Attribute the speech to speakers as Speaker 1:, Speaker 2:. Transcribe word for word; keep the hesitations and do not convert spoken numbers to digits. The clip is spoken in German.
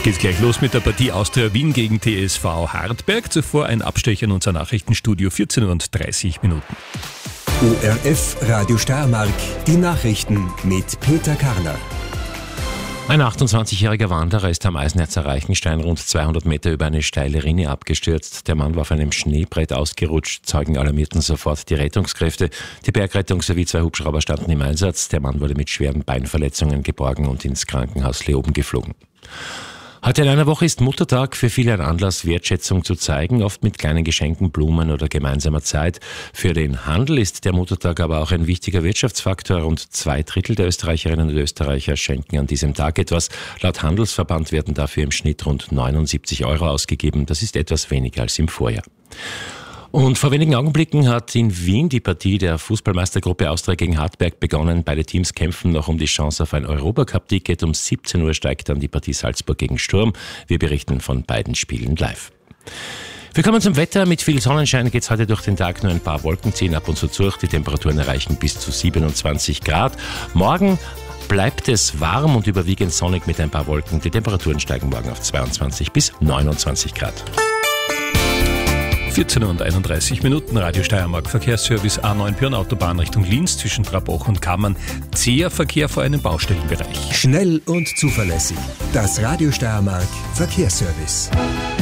Speaker 1: Jetzt geht's gleich los mit der Partie Austria Wien gegen T S V Hartberg. Zuvor ein Abstecher in unser Nachrichtenstudio, vierzehn Uhr und dreißig Minuten.
Speaker 2: O R F Radio Steiermark, die Nachrichten mit Peter Karner.
Speaker 3: Ein achtundzwanzigjähriger Wanderer ist am Eisenerzer Reichenstein rund zweihundert Meter über eine steile Rinne abgestürzt. Der Mann war auf einem Schneebrett ausgerutscht. Zeugen alarmierten sofort die Rettungskräfte. Die Bergrettung sowie zwei Hubschrauber standen im Einsatz. Der Mann wurde mit schweren Beinverletzungen geborgen und ins Krankenhaus Leoben geflogen. Heute in einer Woche ist Muttertag, für viele ein Anlass, Wertschätzung zu zeigen, oft mit kleinen Geschenken, Blumen oder gemeinsamer Zeit. Für den Handel ist der Muttertag aber auch ein wichtiger Wirtschaftsfaktor. Rund zwei Drittel der Österreicherinnen und Österreicher schenken an diesem Tag etwas. Laut Handelsverband werden dafür im Schnitt rund neunundsiebzig Euro ausgegeben. Das ist etwas weniger als im Vorjahr. Und vor wenigen Augenblicken hat in Wien die Partie der Fußballmeistergruppe Austria gegen Hartberg begonnen. Beide Teams kämpfen noch um die Chance auf ein Europacup-Ticket. Um siebzehn Uhr steigt dann die Partie Salzburg gegen Sturm. Wir berichten von beiden Spielen live. Wir kommen zum Wetter. Mit viel Sonnenschein geht es heute durch den Tag, nur ein paar Wolken ziehen ab und zu durch. Die Temperaturen erreichen bis zu siebenundzwanzig Grad. Morgen bleibt es warm und überwiegend sonnig mit ein paar Wolken. Die Temperaturen steigen morgen auf zweiundzwanzig bis neunundzwanzig Grad.
Speaker 1: vierzehn Uhr und einunddreißig Minuten, Radio Steiermark Verkehrsservice A neun Pirn Autobahn Richtung Linz zwischen Trabach und Kammern. Zäher Verkehr vor einem Baustellenbereich.
Speaker 2: Schnell und zuverlässig. Das Radio Steiermark Verkehrsservice.